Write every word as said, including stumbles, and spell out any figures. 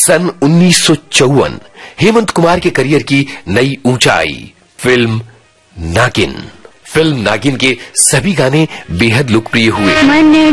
सन उन्नीस सौ चौवन हेमंत कुमार के करियर की नई ऊंचाई, फिल्म नागिन। फिल्म नागिन के सभी गाने बेहद लोकप्रिय हुए। मन